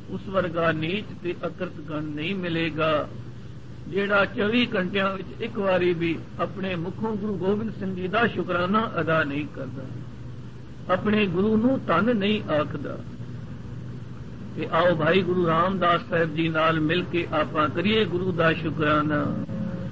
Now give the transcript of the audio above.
ਉਸ ਵਰਗਾ ਨੀਚ ਤੇ ਅਕਰਤ ਗਣ ਨਹੀਂ ਮਿਲੇਗਾ ਜਿਹੜਾ 24 ਘੰਟਿਆਂ ਵਿੱਚ ਇੱਕ ਵਾਰੀ ਵੀ ਆਪਣੇ ਮੁਖੋਂ ਗੁਰੂ ਗੋਬਿੰਦ ਸਿੰਘ ਜੀ ਦਾ ਸ਼ੁਕਰਾਨਾ ਅਦਾ ਨਹੀਂ ਕਰਦਾ, ਆਪਣੇ ਗੁਰੂ ਨੂੰ ਧੰਨ ਨਹੀਂ ਆਖਦਾ। ਤੇ ਆਓ ਭਾਈ ਗੁਰੂ ਰਾਮਦਾਸ ਸਾਹਿਬ ਜੀ ਨਾਲ ਮਿਲ ਕੇ ਆਪਾਂ ਕਰੀਏ ਗੁਰੂ ਦਾ ਸ਼ੁਕਰਾਨਾ।